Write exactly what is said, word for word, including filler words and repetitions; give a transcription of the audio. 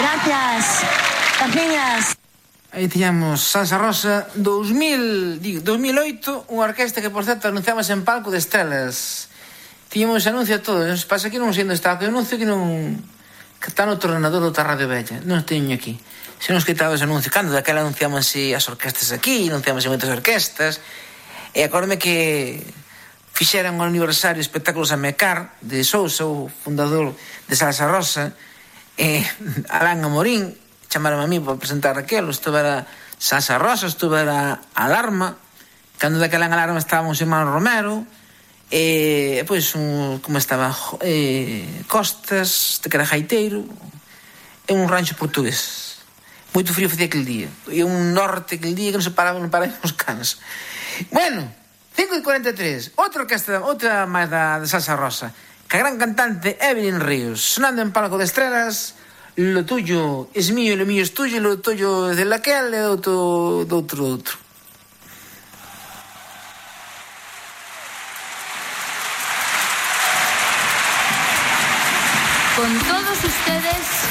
Gracias. Gracias. Aí tiñamos Salsa Rosa dos mil, digo, dos mil oito, unha orquesta que, por certo, anunciamos en Palco de Estrelas. Tiñamos anuncio a todo. Nos pasa que non sei onde está o anuncio, que non... que está no ordenador outra Radio Bella. Non teño aquí. Se nos quitaba ese anuncio. Cando daquela anunciamos as orquestas aquí, anunciamos moitas orquestas. E acordome que fixeran o aniversario espectáculos a Mecar de Sousa, o fundador de Salsa Rosa, e Alán Amorín chamaron a mí para presentar aquelo. Estuvera Salsa Rosa, estuvera Alarma, cando daquela en Alarma estábamos Irmán Romero, e pois un, como estaba eh, Costas, de que era gaiteiro, e un rancho portugués. Moito frío facía aquel día, e un norte aquel día que non se paraba, non paraban os cans. Bueno, cinco e cuarenta e tres, outra orquesta, outra máis da, da Salsa Rosa, que a gran cantante Evelyn Ríos, sonando en Palco de Estrelas. Lo tuyo es mío, lo mío es tuyo, lo tuyo es de aquel, e outro, do outro, do outro. Con todos ustedes,